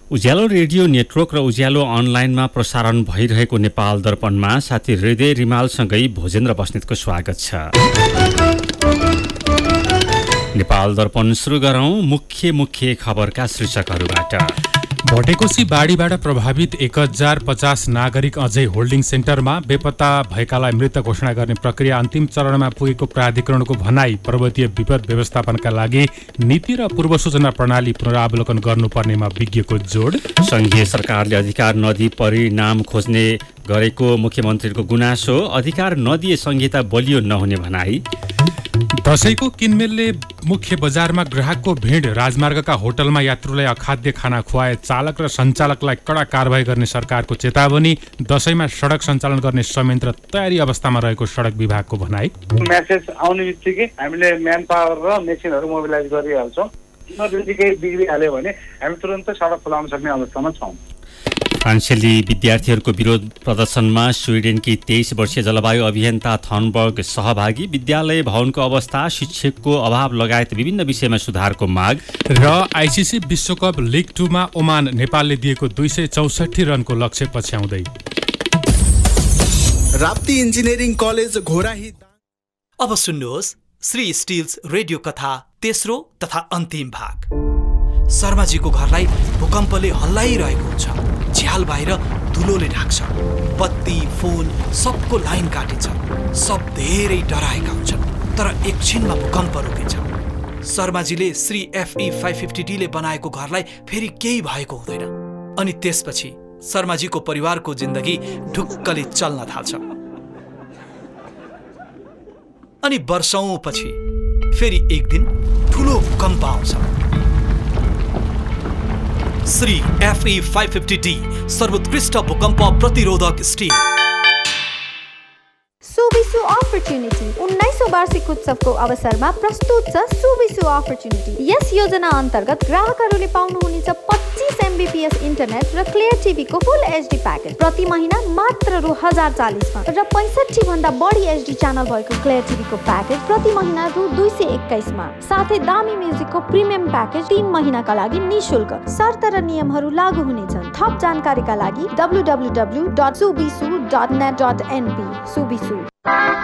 उज्यालो radio network र उज्यालो अनलाइनमा प्रसारण भइरहेको नेपाल दर्पणमा साथी हृदय रिमालसँगै भोजेन्द्र बस्नेतको स्वागत छ। नेपाल दर्पण सुरु गरौं मुख्य खबरका शीर्षकहरूबाट। भटेकोशी बाढीबाट प्रभावित 1050 नागरिक अझै होल्डिङ सेन्टरमा, बेपत्ता भएकालाई मृत घोषणा गर्ने प्रक्रिया अन्तिम चरणमा पुगेको प्राधिकरणको भनाई। पर्वतीय विपद व्यवस्थापनका लागि नीति र पूर्व सूचना प्रणाली पुनरावलोकन गर्नुपर्नेमा विज्ञको जोड। संघीय सरकारले अधिकार नदिई परिणाम खोज्ने गरेको मुख्यमन्त्रीको गुनासो। अधिकार नदिए संहिता बलियो नहुने भनाई। दशैंको किनमेलले मुख्य बजारमा ग्राहकको भिड। राजमार्गका होटलमा यात्रुलाई अखाद्य खाना खुवाए चालक र सञ्चालकलाई कडा कारबाही गर्ने सरकारको चेतावनी। दशैंमा सडक सञ्चालन गर्ने संयन्त्र तयारी अवस्थामा रहेको सडक विभागको भनाई। मेसेज आउने बित्तिकै हामीले म्यान पावर र मेसिनहरू मोबिलाइज गरिहाल्छौँ। इमर्जेन्सी केही बिग्रिहाल्यो भने हामी तुरन्तै सडक खुलाउन सक्ने अवस्थामा छौँ। फ्रान्सेली विद्यार्थीहरूको विरोध प्रदर्शनमा स्विडेनकी 23 वर्षीय जलवायु अभियन्ता थर्नबर्ग सहभागी। विद्यालय भवनको अवस्था, शिक्षकको अभाव लगायत विभिन्न विषयमा सुधारको माग। र आइसिसी विश्वकप लिग 2 मा ओमान नेपालले दिएको 264 रनको लक्ष्य पछ्याउँदै। Rapti engineering college Ghorahi. अब सुन्नुहोस् श्री स्टिल्स रेडियो कथा तेस्रो तथा अन्तिम भाग। शर्माजीको घरलाई भूकम्पले हल्लाइरहेको हुन्छ। झ्याल बाहिर धुलोले ढाक्छ। बत्ती, फोन सबको लाइन काटिन्छ। सब धेरै डराएका हुन्छन्, तर एकछिनमा भूकम्प रोकिन्छ। शर्माजीले श्री FE 550D ले बनाएको घरलाई फेरि केही भएको हुँदैन। अनि त्यसपछि शर्माजीको परिवारको जिन्दगी ढुक्कले चल्न थाल्छ। अनि वर्षौंपछि फेरि एक दिन ठुलो भूकम्प आउँछ। श्री FE 550D सर्वोत्कृष्ट भूकम्प प्रतिरोधक स्टिल। सुबिसु अपर्च्युनिटी 19औं वार्षिक उत्सवको अवसरमा प्रस्तुत छ सुबिसु अपर्च्युनिटी। यस योजना अन्तर्गत ग्राहकहरूले पाउनुहुनेछ 25 MBPS इन्टरनेट र क्लियर टिभीको फुल HD प्याकेज प्रति महिना मात्र रु 1040 मा र 65 भन्दा बढी HD च्यानल भएको क्लियर टिभीको प्याकेज प्रति महिना रु 221 मा। साथै दामी म्युजिकको प्रिमियम प्याकेज 3 महिनाका लागि निशुल्क। शर्त र नियमहरू लागू हुनेछन्। थप जानकारीका लागि www.subisu.net.np। सुबिसु।